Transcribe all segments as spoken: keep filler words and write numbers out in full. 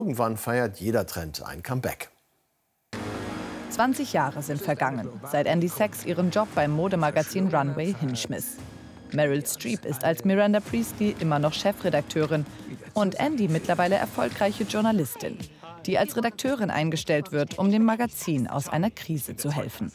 Irgendwann feiert jeder Trend ein Comeback. zwanzig Jahre sind vergangen, seit Andy Sachs ihren Job beim Modemagazin Runway hinschmiss. Meryl Streep ist als Miranda Priestly immer noch Chefredakteurin und Andy mittlerweile erfolgreiche Journalistin, die als Redakteurin eingestellt wird, um dem Magazin aus einer Krise zu helfen.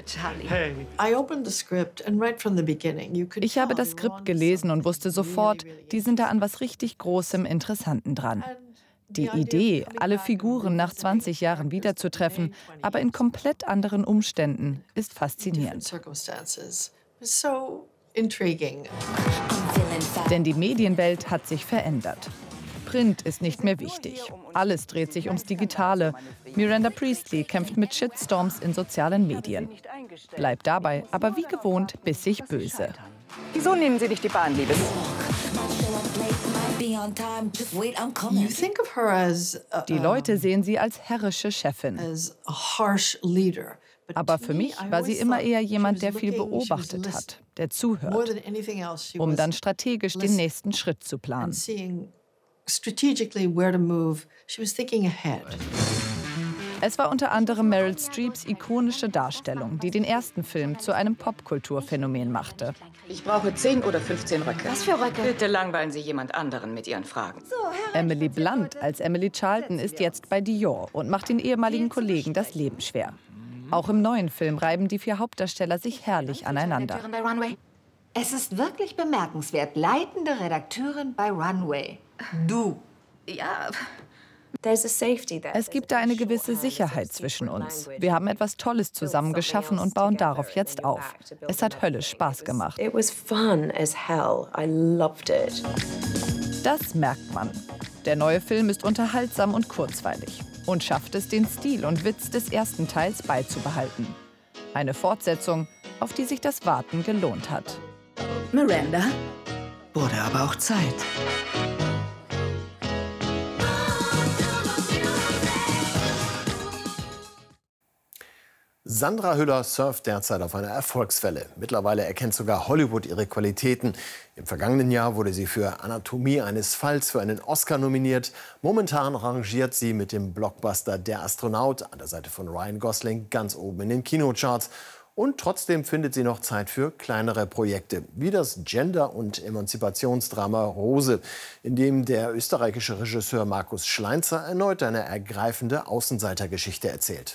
Ich habe das Skript gelesen und wusste sofort, die sind da an was richtig Großem, Interessanten dran. Die Idee, alle Figuren nach zwanzig Jahren wiederzutreffen, aber in komplett anderen Umständen, ist faszinierend. Denn die Medienwelt hat sich verändert. Print ist nicht mehr wichtig. Alles dreht sich ums Digitale. Miranda Priestly kämpft mit Shitstorms in sozialen Medien. Bleibt dabei aber wie gewohnt bissig böse. Wieso nehmen Sie nicht die Bahn, Liebes? Die Leute sehen sie als herrische Chefin. Aber für mich war sie immer eher jemand, der viel beobachtet hat, der zuhört, um dann strategisch den nächsten Schritt zu planen. Es war unter anderem Meryl Streeps ikonische Darstellung, die den ersten Film zu einem Popkulturphänomen machte. Ich brauche zehn oder fünfzehn Röcke. Was für Röcke? Bitte langweilen Sie jemand anderen mit Ihren Fragen. So, Emily Blunt als Emily Charlton ist jetzt bei Dior und macht den ehemaligen Kollegen das Leben schwer. Auch im neuen Film reiben die vier Hauptdarsteller sich herrlich aneinander. bei Runway. Es ist wirklich bemerkenswert. Leitende Redakteurin bei Runway. Du. Ja. Es gibt da eine gewisse Sicherheit zwischen uns. Wir haben etwas Tolles zusammen geschaffen und bauen darauf jetzt auf. Es hat höllisch Spaß gemacht. Das merkt man. Der neue Film ist unterhaltsam und kurzweilig und schafft es, den Stil und Witz des ersten Teils beizubehalten. Eine Fortsetzung, auf die sich das Warten gelohnt hat. Miranda? Wurde aber auch Zeit. Sandra Hüller surft derzeit auf einer Erfolgswelle. Mittlerweile erkennt sogar Hollywood ihre Qualitäten. Im vergangenen Jahr wurde sie für Anatomie eines Falls für einen Oscar nominiert. Momentan rangiert sie mit dem Blockbuster Der Astronaut an der Seite von Ryan Gosling ganz oben in den Kinocharts. Und trotzdem findet sie noch Zeit für kleinere Projekte, wie das Gender- und Emanzipationsdrama Rose, in dem der österreichische Regisseur Markus Schleinzer erneut eine ergreifende Außenseitergeschichte erzählt.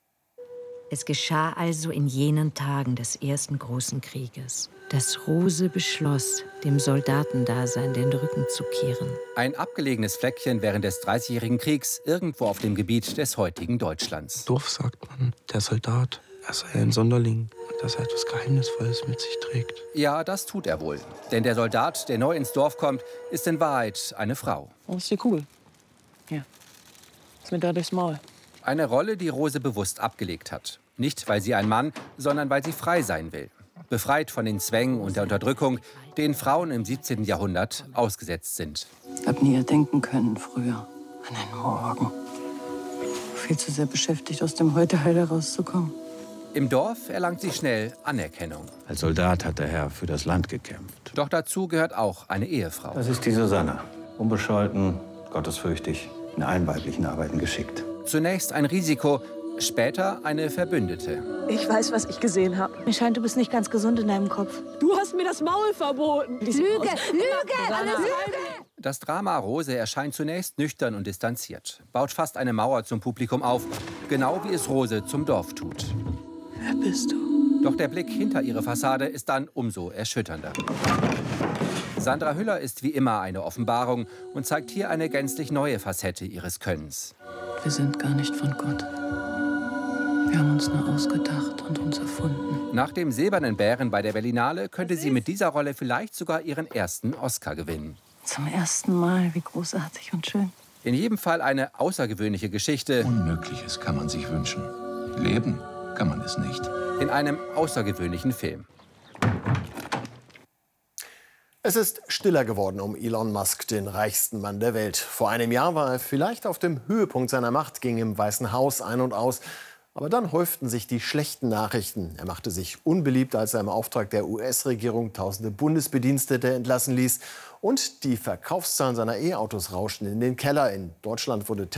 Es geschah also in jenen Tagen des ersten großen Krieges, dass Rose beschloss, dem Soldatendasein den Rücken zu kehren. Ein abgelegenes Fleckchen während des Dreißigjährigen Kriegs, irgendwo auf dem Gebiet des heutigen Deutschlands. Im Dorf sagt man, der Soldat, er sei ein Sonderling und dass er etwas Geheimnisvolles mit sich trägt. Ja, das tut er wohl. Denn der Soldat, der neu ins Dorf kommt, ist in Wahrheit eine Frau. Wo ist die Kugel? Hier. Ist mir da durchs Maul. Eine Rolle, die Rose bewusst abgelegt hat. Nicht, weil sie ein Mann, sondern weil sie frei sein will. Befreit von den Zwängen und der Unterdrückung, denen Frauen im siebzehnten Jahrhundert ausgesetzt sind. Ich hab nie erdenken können früher an einen Morgen. Viel zu sehr beschäftigt, aus dem Heute-Heil rauszukommen. Im Dorf erlangt sie schnell Anerkennung. Als Soldat hat der Herr für das Land gekämpft. Doch dazu gehört auch eine Ehefrau. Das ist die Susanna. Unbescholten, gottesfürchtig, in allen weiblichen Arbeiten geschickt. Zunächst ein Risiko, später eine Verbündete. Ich weiß, was ich gesehen habe. Mir scheint, du bist nicht ganz gesund in deinem Kopf. Du hast mir das Maul verboten. Lüge, Lüge, alles Lüge! Das Drama Rose erscheint zunächst nüchtern und distanziert, baut fast eine Mauer zum Publikum auf, genau wie es Rose zum Dorf tut. Wer bist du? Doch der Blick hinter ihre Fassade ist dann umso erschütternder. Sandra Hüller ist wie immer eine Offenbarung und zeigt hier eine gänzlich neue Facette ihres Könnens. Wir sind gar nicht von Gott. Wir haben uns nur ausgedacht und uns erfunden. Nach dem Silbernen Bären bei der Berlinale könnte sie mit dieser Rolle vielleicht sogar ihren ersten Oscar gewinnen. Zum ersten Mal, wie großartig und schön. In jedem Fall eine außergewöhnliche Geschichte. Unmögliches kann man sich wünschen. Leben kann man es nicht. In einem außergewöhnlichen Film. Es ist stiller geworden um Elon Musk, den reichsten Mann der Welt. Vor einem Jahr war er vielleicht auf dem Höhepunkt seiner Macht, ging im Weißen Haus ein und aus. Aber dann häuften sich die schlechten Nachrichten. Er machte sich unbeliebt, als er im Auftrag der U S-Regierung tausende Bundesbedienstete entlassen ließ. Und die Verkaufszahlen seiner E-Autos rauschten in den Keller. In Deutschland wurde